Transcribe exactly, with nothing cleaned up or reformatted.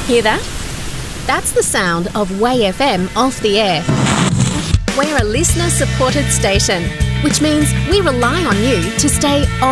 Hear that? That's the sound of Way F M off the air. We're a listener-supported station, which means we rely on you to stay on